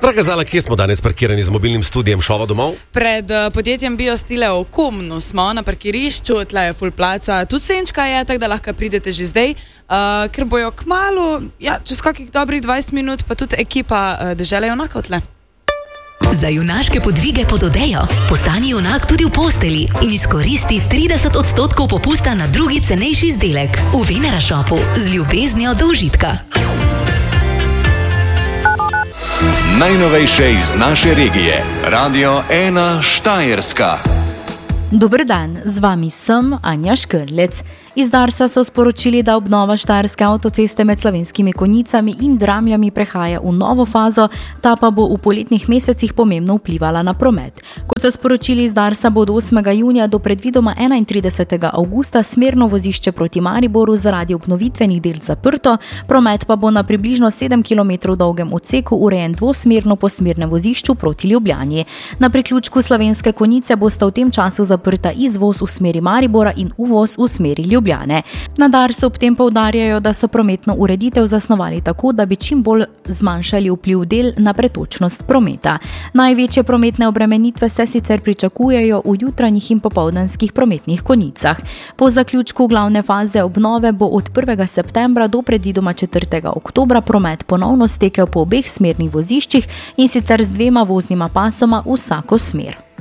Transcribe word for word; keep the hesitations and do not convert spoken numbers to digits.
Draga Zala, kje smo danes parkirani z mobilnim studijem Šova domov? Pred uh, podjetjem Biostile v Komnu smo na parkirišču, tle je full placa, tudi senčka je, tako da lahko pridete že zdaj, uh, ker bojo kmalu, ja, čez kakih dobrih dvajset minut, pa tudi ekipa uh, Dežele junakov tle. Za junaške podvige pod odejo postani junak tudi v posteli in izkoristi trideset odstotkov popusta na drugi cenejši izdelek v Venera Shopu z ljubeznijo do užitka. Najnovejše iz naše regije. Radio ena Štajerska. Dober dan, z vami sem Anja Škrlec. Iz Darsa so sporočili, da obnova štajerske avtoceste med Slovenskimi Konjicami in Dramljami prehaja v novo fazo, ta pa bo v poletnih mesecih pomembno vplivala na promet. Kot so sporočili iz Darsa, bo od osmega junija do predvidoma enaintridesetega avgusta smerno vozišče proti Mariboru zaradi obnovitvenih del zaprto, promet pa bo na približno sedem kilometrov dolgem odseku urejen dvosmerno po smernem vozišču proti Ljubljani. Na priključku Slovenske Konjice bosta v tem času zaprta izvoz v smeri Maribora in uvoz v smeri Ljubljane. Na Darsu ob tem poudarjajo, da so prometno ureditev zasnovali tako, da bi čim bolj zmanjšali vpliv del na pretočnost prometa. Največje prometne obremenitve se sicer pričakujejo v jutranjih in popoldanskih prometnih konicah. Po zaključku glavne faze obnove bo od prvega septembra do predvidoma četrtega oktobra promet ponovno stekel po obeh smernih voziščih in sicer z dvema voznima pasoma v vsako smer.